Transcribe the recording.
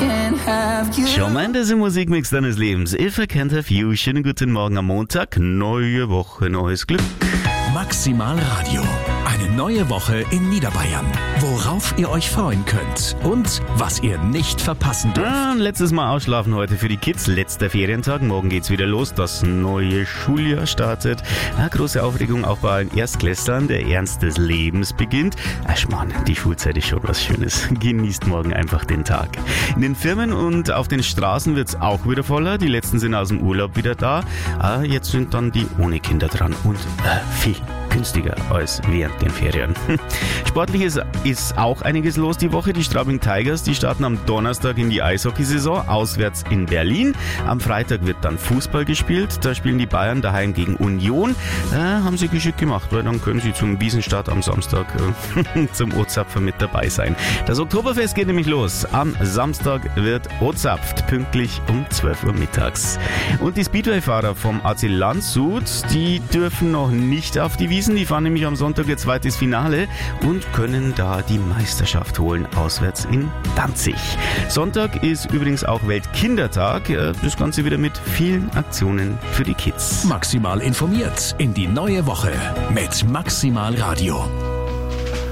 Shawn Mendes im Musikmix deines Lebens. If I Can't Have You. Schönen guten Morgen am Montag. Neue Woche, neues Glück. Maximal Radio. Eine neue Woche in Niederbayern. Worauf ihr euch freuen könnt und was ihr nicht verpassen dürft. Letztes Mal ausschlafen heute für die Kids. Letzter Ferientag. Morgen geht's wieder los. Das neue Schuljahr startet. Große Aufregung auch bei allen Erstklässlern. Der Ernst des Lebens beginnt. Schmarrn, die Schulzeit ist schon was Schönes. Genießt morgen einfach den Tag. In den Firmen und auf den Straßen wird's auch wieder voller. Die letzten sind aus dem Urlaub wieder da. Jetzt sind dann die ohne Kinder dran und viel günstiger als während den Ferien. Sportlich ist auch einiges los die Woche. Die Straubing Tigers, die starten am Donnerstag in die Eishockeysaison, auswärts in Berlin. Am Freitag wird dann Fußball gespielt. Da spielen die Bayern daheim gegen Union. Haben sie geschickt gemacht, weil dann können sie zum Wiesenstart am Samstag zum O-Zapfer mit dabei sein. Das Oktoberfest geht nämlich los. Am Samstag wird O-Zapft, pünktlich um 12 Uhr mittags. Und die Speedway-Fahrer vom AC Landshut, die dürfen noch nicht auf die Wiesen. Die fahren nämlich am Sonntag ihr zweites Finale und können da die Meisterschaft holen, auswärts in Danzig. Sonntag ist übrigens auch Weltkindertag. Das Ganze wieder mit vielen Aktionen für die Kids. Maximal informiert in die neue Woche mit Maximal Radio.